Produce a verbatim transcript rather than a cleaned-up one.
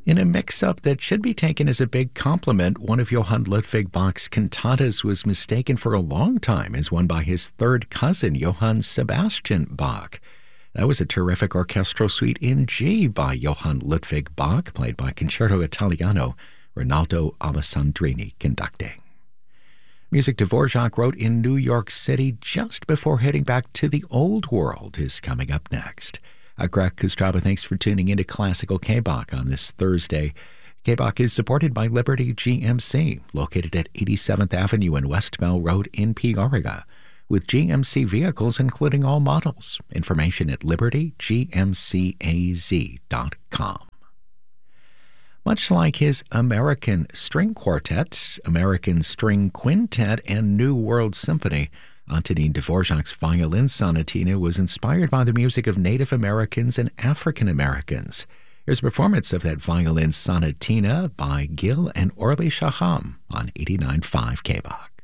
In a mix-up that should be taken as a big compliment, one of Johann Ludwig Bach's cantatas was mistaken for a long time as one by his third cousin, Johann Sebastian Bach. That was a terrific orchestral suite in G by Johann Ludwig Bach, played by Concerto Italiano, Rinaldo Alessandrini conducting. Music Dvorak wrote in New York City just before heading back to the Old World is coming up next. I'm Greg Kostraba. Thanks for tuning into Classical K-Bach on this Thursday. K-Bach is supported by Liberty G M C, located at eighty-seventh Avenue and West Bell Road in Peoria, with G M C vehicles including all models. Information at liberty g m c a z dot com. Much like his American String Quartet, American String Quintet, and New World Symphony, Antonin Dvorak's Violin Sonatina was inspired by the music of Native Americans and African Americans. Here's a performance of that Violin Sonatina by Gil and Orly Shaham on eighty-nine point five K-Bach.